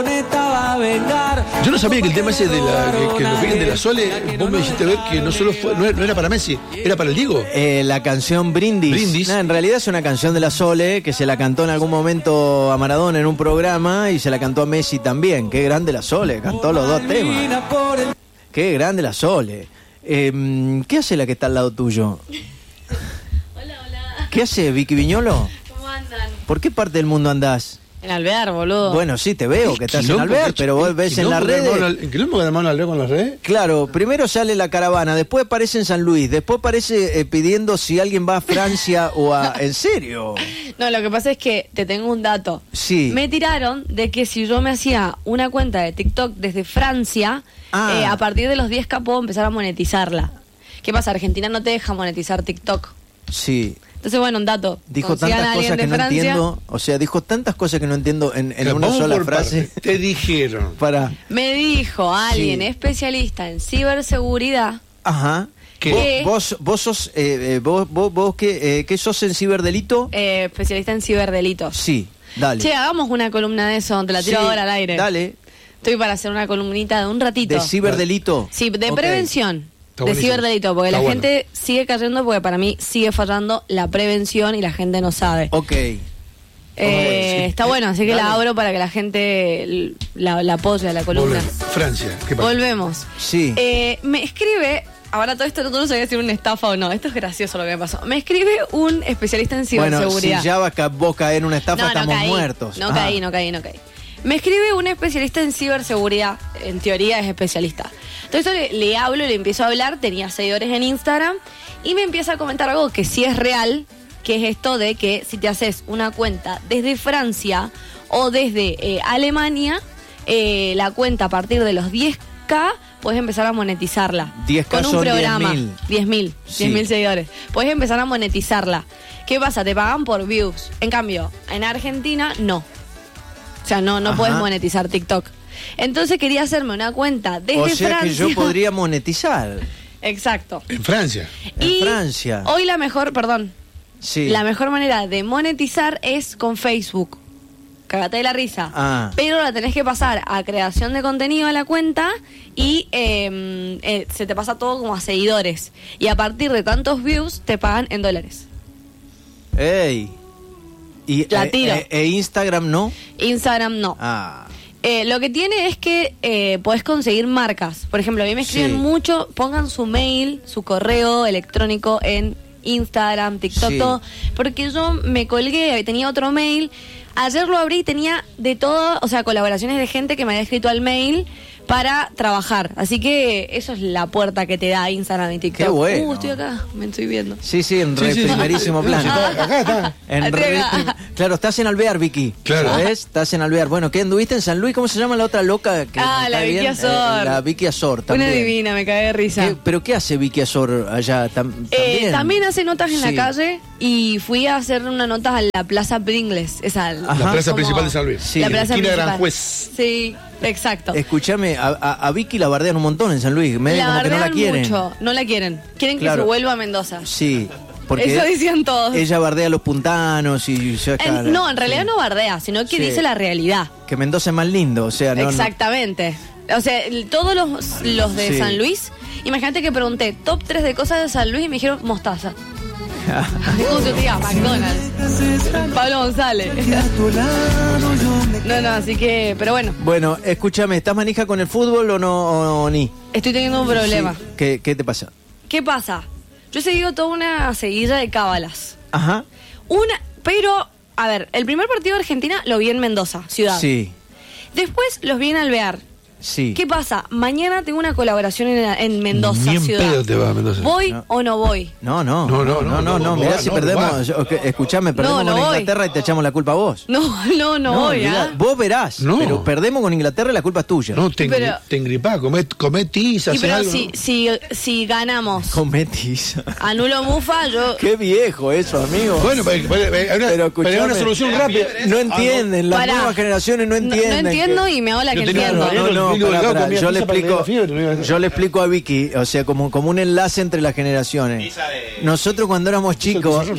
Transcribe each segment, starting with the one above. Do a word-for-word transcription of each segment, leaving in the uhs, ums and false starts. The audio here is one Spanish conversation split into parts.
Yo no sabía que el tema ese de la que, que lo peguen de la Sole, vos me hiciste ver que no solo fue, no era para Messi, era para el Diego. Eh, la canción Brindis. Brindis. No, en realidad es una canción de la Sole que se la cantó en algún momento a Maradona en un programa y se la cantó a Messi también. Qué grande la Sole, cantó los dos temas. Qué grande la Sole. Eh, ¿Qué hace la que está al lado tuyo? Hola, hola. ¿Qué hace, Vicky Viñolo? ¿Cómo andan? ¿Por qué parte del mundo andás? En Alvear, boludo. Bueno, sí, te veo que estás en Alvear, pero vos ves en las redes... ¿En quilombo que hermano Alvear con las redes? Claro, primero sale la caravana, después aparece en San Luis, después aparece eh, pidiendo si alguien va a Francia o a... ¿En serio? No, lo que pasa es que te tengo un dato. Sí. Me tiraron de que si yo me hacía una cuenta de TikTok desde Francia, Ah. eh, a partir de los diez K puedo empezar a monetizarla. ¿Qué pasa? Argentina no te deja monetizar TikTok. Sí. Entonces, bueno, un dato. Dijo Consigan tantas a alguien cosas de que no Francia. entiendo, o sea, dijo tantas cosas que no entiendo en, en Claro, una vamos sola por frase. parte. Te dijeron. Para... Me dijo alguien Sí. especialista en ciberseguridad. Ajá. ¿Qué? ¿Vos, vos, vos sos, eh, eh, vos, vos, vos qué, eh, qué sos en ciberdelito? Eh, especialista en ciberdelitos. Sí, dale. Che, hagamos una columna de eso, te la tiro Sí, ahora al aire. Dale. Estoy para hacer una columnita de un ratito. De ciberdelito. Sí, de Ok. prevención. Está De buenísimo. ciberdelito, porque Está la bueno. gente sigue cayendo porque para mí sigue fallando la prevención y la gente no sabe. Ok. Eh, sí. Está bueno, así que Dale. la abro para que la gente l- la, la apoye a la columna. Volvemos. Francia, ¿qué pasa? Volvemos. Sí. Eh, me escribe, ahora todo esto no, no sabía si era una estafa o no, esto es gracioso lo que me pasó. Me escribe un especialista en Bueno, ciberseguridad. si ya vas a vos caer en una estafa, No, estamos no caí, muertos. No Ah. caí, no caí, no caí. Me escribe un especialista en ciberseguridad, en teoría es especialista. Entonces le, le hablo, le empiezo a hablar, tenía seguidores en Instagram y me empieza a comentar algo que sí es real, que es esto de que si te haces una cuenta desde Francia o desde eh, Alemania, eh, la cuenta a partir de los diez K puedes empezar a monetizarla. diez K con un son programa. diez mil. diez mil. Sí. diez mil seguidores. Puedes empezar a monetizarla. ¿Qué pasa? Te pagan por views. En cambio, en Argentina no. O sea, no, no Ajá. puedes monetizar TikTok. Entonces quería hacerme una cuenta desde O sea Francia. que yo podría monetizar Exacto. En Francia. en Y Francia. hoy la mejor, perdón, Sí. la mejor manera de monetizar es con Facebook. Cagate de la risa. Ah. Pero la tenés que pasar a creación de contenido a la cuenta y eh, eh, se te pasa todo como a seguidores. Y a partir de tantos views te pagan en dólares. Ey. Y, La eh, tiro. eh, e Instagram no. Instagram no. Ah. Eh, lo que tiene es que eh, podés conseguir marcas. Por ejemplo, a mí me escriben Sí. mucho, pongan su mail, su correo electrónico en Instagram, TikTok, Sí. todo. Porque yo me colgué, tenía otro mail. Ayer lo abrí y tenía de todo, o sea, colaboraciones de gente que me había escrito al mail para trabajar. Así que eso es la puerta que te da Instagram y TikTok. Qué bueno. Uh, estoy acá, me estoy viendo. Sí, sí, en Sí, re sí, sí. primerísimo Sí, plan. sí, está- acá está. En Acá. re prim- claro, estás en Alvear, Vicky. Claro. ¿Sabes? Estás en Alvear. Bueno, ¿qué anduviste en San Luis? ¿Cómo se llama la otra loca? Que Ah, me la cae Vicky bien? Azor. Eh, la Vicky Azor también. Una divina, me cagué de risa. ¿Qué- ¿Pero qué hace Vicky Azor allá? Tam- Eh, ¿También? también hace notas en Sí. la calle y fui a hacer una nota a la Plaza Pringles. Esa, Ajá. La plaza como- principal de San Luis. Sí. La plaza Esquina principal. Gran Juez. Sí, exacto. Escúchame, a, a- a Vicky la bardean un montón en San Luis. Medio la como que no la bardean quieren. mucho, no la quieren. Quieren que Claro. se vuelva a Mendoza. Sí, porque Eso decían todos. ella bardea a los puntanos y... ya está- En- no, en realidad sí. no bardea, sino que Sí. dice la realidad. Que Mendoza es más lindo, o sea, no... no- Exactamente. O sea, el- todos los, los de Sí. San Luis, imagínate que pregunté top tres de cosas de San Luis y me dijeron mostaza. ¿Cómo se diga? McDonald's. Pablo González. No, no, así que, pero bueno, Bueno, escúchame, ¿estás manija con el fútbol o no o ni? estoy teniendo un problema. Sí. ¿Qué, ¿Qué te pasa? ¿Qué pasa? Yo he seguido toda una seguidilla de cábalas. Ajá. Una, pero, a ver, el primer partido de Argentina lo vi en Mendoza, ciudad. Sí, Después los vi en Alvear. sí. ¿Qué pasa? Mañana tengo una colaboración en, en Mendoza, Ni en ciudad. pedo te vas a Mendoza. ¿Voy No. o no voy? No, no, No, no, no, no, no, no, no, no, mirá no, si no, perdemos, no. yo- ok, escuchame, perdemos No, no con voy. Inglaterra y te echamos la culpa a vos. No, no, no, voy, olvidá, ¿ah? vos verás, No. pero perdemos con Inglaterra y la culpa es tuya. No, te, Pero- te engripás, comé, comé tiza, Y hacés pero algo. si, si, si ganamos Cometiza. anulo Mufa, yo... Qué viejo eso, amigo. Bueno, pero, pero, pero, hay una, Pero pero hay escuchame, una solución rápida. No entienden, las Pará. nuevas generaciones no No- no entienden. entiendo que- y me hago la Yo que tenía- entiendo. No, no, Digo, pará, delgado, pará, comía yo le pizza para explico, la fiebre, no iba a- yo le explico a Vicky, o sea, como, como un enlace entre las generaciones. Nosotros cuando éramos chicos,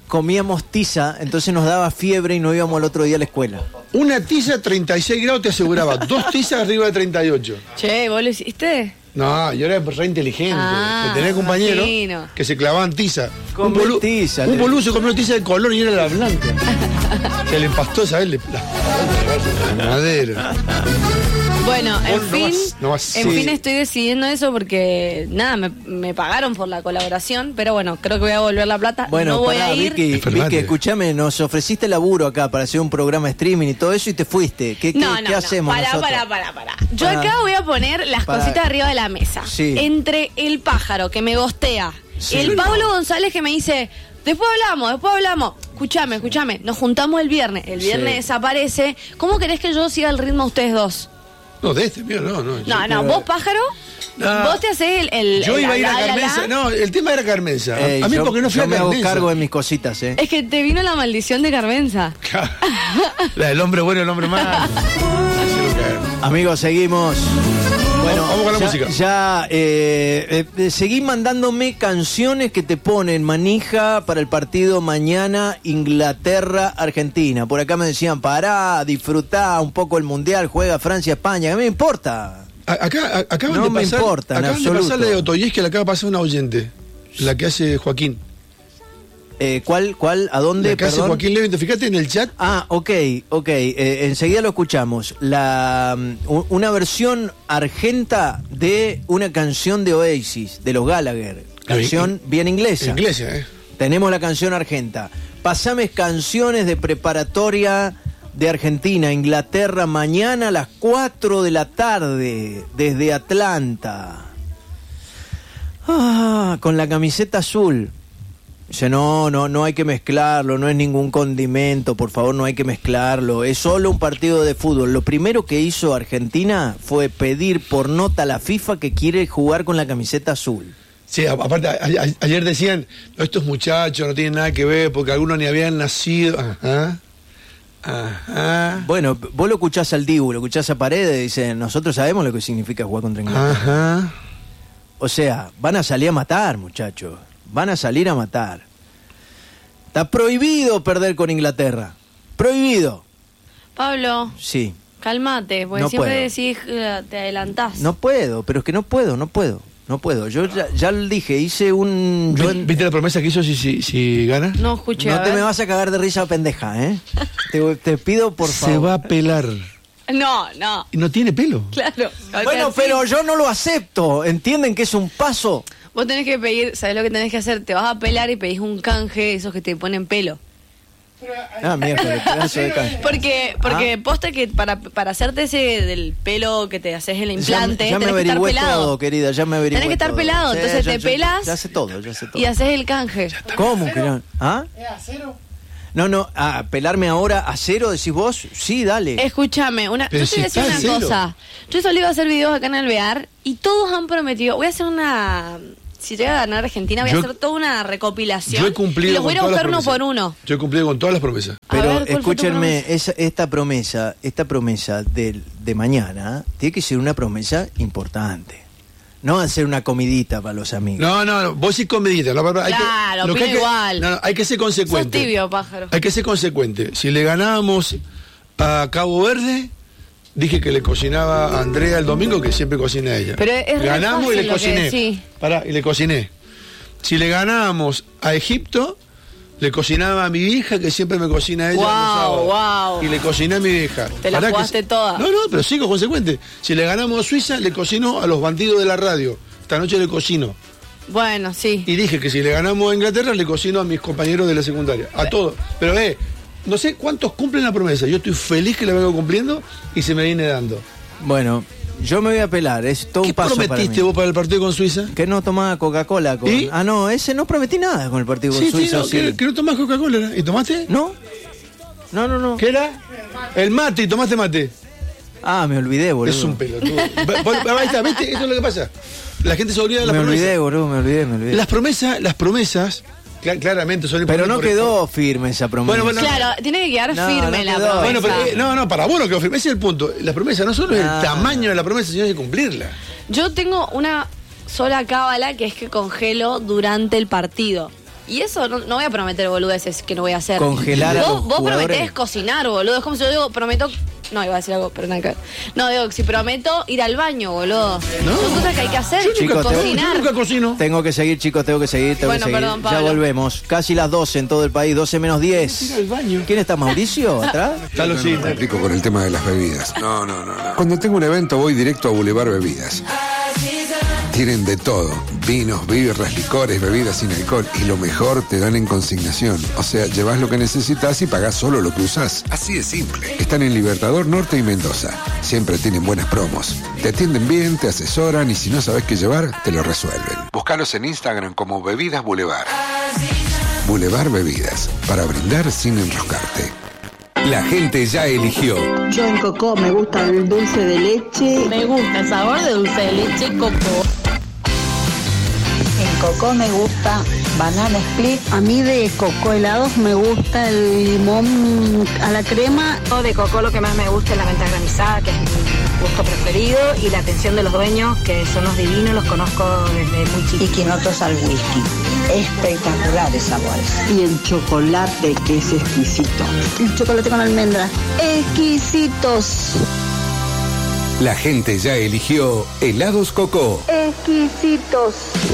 comíamos tiza, entonces nos daba fiebre y no íbamos al otro día a la escuela. Una tiza treinta y seis grados te aseguraba. Dos tizas arriba de treinta y ocho. Che, ¿vos lo hiciste? No, yo era re inteligente. Ah, tenía compañeros imagino. que se clavaban tiza. Comí un bolu- tiza, Un le- boludo se comió tiza de color y era la blanca. Se le empastó, ¿sabes? Le, la, la madera. Bueno, en Vos no fin, vas- no vas- en sí. fin estoy decidiendo eso porque, nada, me, me pagaron por la colaboración, pero bueno, creo que voy a volver la plata. Bueno, no voy pará, a ir. Vicky, Enfermate. Vicky, escúchame, nos ofreciste laburo acá para hacer un programa de streaming y todo eso y te fuiste. ¿Qué, qué, No, no, qué no. hacemos Pará, nosotros? pará, pará, pará. Yo Pará. acá voy a poner las Pará. cositas arriba de la mesa. Sí. Entre el pájaro que me gostea, Sí. el Pablo González que me dice, después hablamos, después hablamos. Escúchame, escúchame, nos juntamos el viernes. El viernes Sí. desaparece. ¿Cómo querés que yo siga el ritmo a ustedes dos? No, de este, mío, no, no. No, no, vos pájaro, No. vos te hacés el... el Yo el iba a ir a la, la, la, Carmenza. la. No, el tema era Carmenza. A- Ey, a mí yo, porque no fui yo a me hago Carmenza. cargo de mis cositas, ¿eh? Es que te vino la maldición de Carmenza. La del hombre bueno y el hombre malo. Así lo que era. Amigos, seguimos. Bueno, Vamos con la ya, música. ya eh, eh, seguí mandándome canciones que te ponen manija para el partido mañana Inglaterra-Argentina. Por acá me decían, pará, disfrutá un poco el Mundial, juega Francia-España. ¿Qué me importa? A- Acá, a- acaban No de me pasar, importa, en acaban de absoluto. pasar la de Otoyés que le acaba de pasar una oyente. La que hace Joaquín. Eh, ¿Cuál, cuál, a dónde, La que hace perdón? Joaquín Levin. Fíjate en el chat. Ah, ok, ok. Eh, enseguida lo escuchamos. La, mm, u- una versión argenta de una canción de Oasis, de los Gallagher. Canción bien inglesa. Iglesia, ¿eh? Tenemos la canción argenta. Pasame canciones de preparatoria de Argentina, Inglaterra, mañana a las cuatro de la tarde, desde Atlanta. Ah, con la camiseta azul. Dice, no, no, no hay que mezclarlo, no es ningún condimento, por favor, no hay que mezclarlo, es solo un partido de fútbol. Lo primero que hizo Argentina fue pedir por nota a la FIFA que quiere jugar con la camiseta azul. Sí, a- aparte, a- a- ayer decían, no, estos muchachos no tienen nada que ver porque algunos ni habían nacido. Ajá. Ajá. Bueno, vos lo escuchás al Dibu, lo escuchás a Paredes, dice, nosotros sabemos lo que significa jugar contra Inglaterra. Ajá. O sea, van a salir a matar, muchachos. Van a salir a matar. Está prohibido perder con Inglaterra. Prohibido. Pablo, Sí. cálmate, porque No siempre puedo. decís, eh, te adelantás. No puedo, pero es que no puedo, no puedo. No puedo. Yo ya, ya le dije, hice un... yo en- ¿Viste la promesa que hizo si, si, si gana? No escuché, no a te ver. me vas a cagar de risa, pendeja, ¿eh? te, te pido, por favor. Se va a pelar. No, no, Y no tiene pelo. claro. O Bueno, sea, sí. pero yo no lo acepto. ¿Entienden que es un paso? Vos tenés que pedir, ¿sabés lo que tenés que hacer? Te vas a pelar y pedís un canje, esos que te ponen pelo. Ah, miércoles, pedazo de canje. Porque, porque Ah. posta que para, para hacerte ese del pelo que te haces el implante, ya, ya me tenés que estar averigüé pelado. todo, querida, ya me averigüé Tenés que estar todo. pelado, Sí, entonces ya- te ya- pelas Ya sé todo, ya sé todo. y haces el canje. ¿Cómo que no? ¿Ah? No, no, a pelarme ahora a cero, decís vos, sí, dale. Escúchame, una, Pero yo te si voy a decir está una en cero. cosa. Yo he solido hacer videos acá en Alvear y todos han prometido, voy a hacer una... Si llega a ganar Argentina, voy Yo- a hacer toda una recopilación. Yo he cumplido y los con voy a ir a todas las buscar uno promesas. por uno. Yo he cumplido con todas las promesas. A Pero ver, ¿cuál fue tu escúchenme, promesa? esa, esta promesa, esta promesa de, de mañana, tiene que ser una promesa importante. No hacer una comidita para los amigos. No, no, no, vos sí comedita. No, hay Claro, que, lo que opino hay que- igual. No, no, hay que ser Sos consecuente. tibio, pájaro. Hay que ser consecuente. Si le ganábamos a Cabo Verde, dije que le cocinaba a Andrea el domingo, que siempre cocina ella. Pero es re Ganamos y fácil le lo que cociné. decís. Pará, y le cociné. Si le ganábamos a Egipto, le cocinaba a mi vieja, que siempre me cocina ella. Guau, los sábados. guau. Y le cociné a mi vieja. Te la Pará que jugaste se- toda. No, no, pero sigo consecuente. Si le ganamos a Suiza, le cocinó a los bandidos de la radio. Esta noche le cocino. Bueno, sí. Y dije que si le ganamos a Inglaterra, le cocino a mis compañeros de la secundaria. A todos. Pero, eh, no sé cuántos cumplen la promesa. Yo estoy feliz que la vengo cumpliendo y se me viene dando. Bueno, yo me voy a pelar, es todo ¿Qué un paso para prometiste mí. vos para el partido con Suiza? Que no tomaba Coca-Cola con... ¿Y? Ah, no, ese no prometí nada con el partido con Sí, sí, Suiza, no, sí. que, que no tomás Coca-Cola. ¿no? ¿Y tomaste? ¿No? No, no, no. ¿Qué era? El mate. ¿Y tomaste mate? Ah, me olvidé, boludo. Es un pelotudo. Va- va- Ahí está, ¿viste? Esto es lo que pasa. La gente se olvida de las Me olvidé, promesas. boludo, me olvidé, me olvidé. Las promesas, las promesas, cla- claramente son Pero no importantes por- quedó firme esa promesa. Bueno, bueno, Claro, tiene que quedar No, firme no la quedó. promesa. Bueno, pero, eh, no, no, para vos no quedó firme. Ese es el punto. La promesa no solo es Ah. el tamaño de la promesa, sino es de cumplirla. Yo tengo una sola cábala que es que congelo durante el partido. Y eso no, no voy a prometer boludeces que no voy a hacer. Congelar a vos, los vos jugadores. prometés cocinar, boludo. Es como si yo digo, prometo. No, iba a decir algo, pero nada que ver. No, digo, si prometo ir al baño, boludo. No. Son cosas que hay que hacer. Yo nunca, Chicos, te- cocinar. yo nunca cocino. Tengo que seguir, chicos, tengo que seguir, tengo Bueno, que seguir. perdón, Ya Pablo. volvemos. Casi las doce en todo el país, doce menos diez. Ir al baño. ¿Quién está, Mauricio, atrás? Está lo No, sí. no, me explico con el tema de las bebidas. No, no, no, no. Cuando tengo un evento voy directo a Boulevard Bebidas. Tienen de todo. Vinos, birras, licores, bebidas sin alcohol. Y lo mejor, te dan en consignación. O sea, llevas lo que necesitas y pagás solo lo que usás. Así de simple. Están en Libertador Norte y Mendoza. Siempre tienen buenas promos. Te atienden bien, te asesoran y si no sabes qué llevar, te lo resuelven. Búscalos en Instagram como Bebidas Boulevard. Boulevard Bebidas. Para brindar sin enroscarte. La gente ya eligió. Yo en Coco me gusta el dulce de leche. Me gusta el sabor de dulce de leche Coco. En Coco me gusta banana split. A mí de Coco helados me gusta el limón a la crema. De Coco lo que más me gusta es la menta granizada, que es mi gusto preferido, y la atención de los dueños, que son los divinos, los conozco desde muy Y chiquitos. quinotos al whisky. Espectaculares sabores. Y el chocolate, que es exquisito. El chocolate con almendras. Exquisitos. La gente ya eligió Helados Coco. Exquisitos.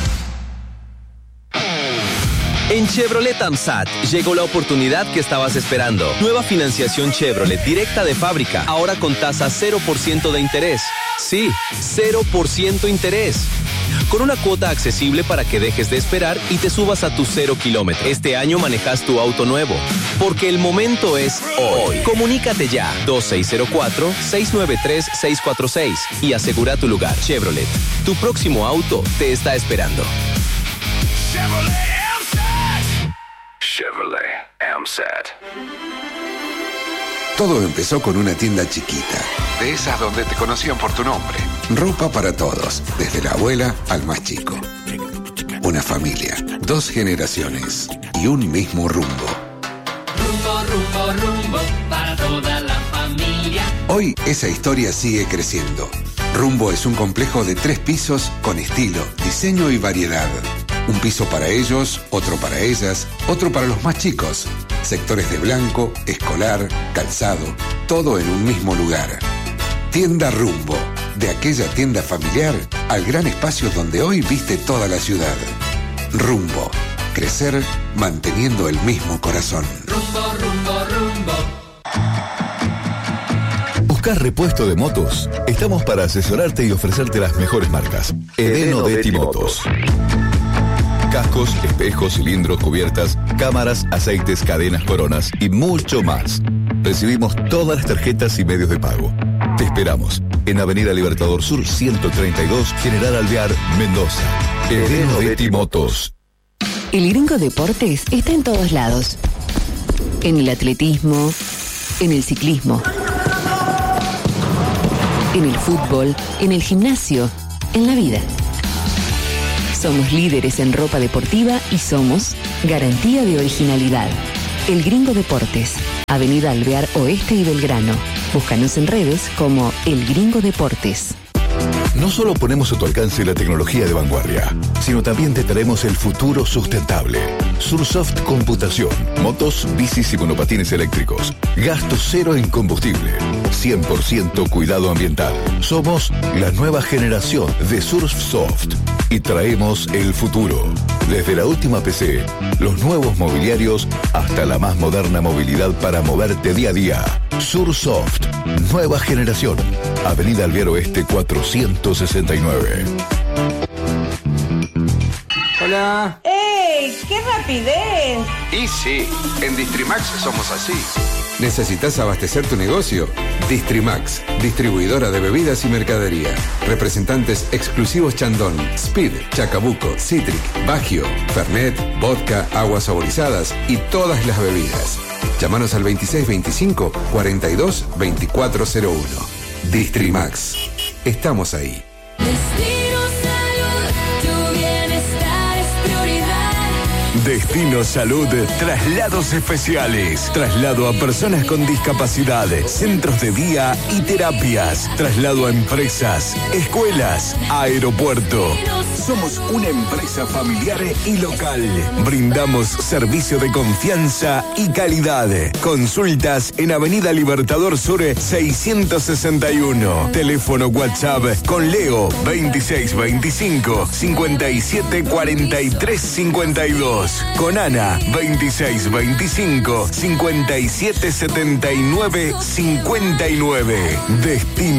En Chevrolet AMSAT llegó la oportunidad que estabas esperando. Nueva financiación Chevrolet directa de fábrica, ahora con tasa cero por ciento de interés. Sí, cero por ciento interés. Con una cuota accesible para que dejes de esperar y te subas a tu cero kilómetro. Este año manejas tu auto nuevo, porque el momento es hoy. Comunícate ya, dos seis cero cuatro, seis nueve tres, seis cuatro seis y asegura tu lugar. Chevrolet, tu próximo auto te está esperando. Chevrolet AMSAT. Todo empezó con una tienda chiquita, de esas donde te conocían por tu nombre. Ropa para todos, desde la abuela al más chico. Una familia, dos generaciones y un mismo rumbo. Rumbo, rumbo, rumbo, para toda la familia. Hoy esa historia sigue creciendo. Rumbo es un complejo de tres pisos con estilo, diseño y variedad. Un piso para ellos, otro para ellas, otro para los más chicos. Sectores de blanco, escolar, calzado, todo en un mismo lugar. Tienda Rumbo, de aquella tienda familiar al gran espacio donde hoy viste toda la ciudad. Rumbo, crecer manteniendo el mismo corazón. Rumbo, rumbo, rumbo. ¿Buscas repuesto de motos? Estamos para asesorarte y ofrecerte las mejores marcas. Edeno Detti Motos. Cascos, espejos, cilindros, cubiertas, cámaras, aceites, cadenas, coronas y mucho más. Recibimos todas las tarjetas y medios de pago. Te esperamos en Avenida Libertador Sur ciento treinta y dos, General Alvear, Mendoza. Edeno Detti Motos. El Gringo Deportes está en todos lados. En el atletismo, en el ciclismo, en el fútbol, en el gimnasio, en la vida. Somos líderes en ropa deportiva y somos garantía de originalidad. El Gringo Deportes, Avenida Alvear Oeste y Belgrano. Búscanos en redes como El Gringo Deportes. No solo ponemos a tu alcance la tecnología de vanguardia, sino también te traemos el futuro sustentable. Sursoft Computación, motos, bicis y monopatines eléctricos. Gasto cero en combustible. cien por ciento cuidado ambiental. Somos la nueva generación de Sursoft y traemos el futuro. Desde la última P C, los nuevos mobiliarios, hasta la más moderna movilidad para moverte día a día. Sursoft, nueva generación. Avenida Alvear Oeste cuatrocientos sesenta y nueve. Hola. ¡Ey! ¡Qué rapidez! Y sí, en Distrimax somos así. ¿Necesitas abastecer tu negocio? Distrimax, distribuidora de bebidas y mercadería. Representantes exclusivos Chandon, Speed, Chacabuco, Citric, Bagio, Fernet, vodka, aguas saborizadas y todas las bebidas. Llámanos al veintiséis veinticinco, cuarenta y dos, veinticuatro cero uno. Distrimax. Estamos ahí. Destino Salud, traslados especiales, traslado a personas con discapacidad, centros de día y terapias, traslado a empresas, escuelas, aeropuerto. Somos una empresa familiar y local. Brindamos servicio de confianza y calidad. Consultas en Avenida Libertador Sur seiscientos sesenta y uno. Teléfono WhatsApp con Leo veintiséis veinticinco cincuenta y siete cuarenta y tres cincuenta y dos. Con Ana veintiséis veinticinco cincuenta y siete setenta y nueve cincuenta y nueve. Destino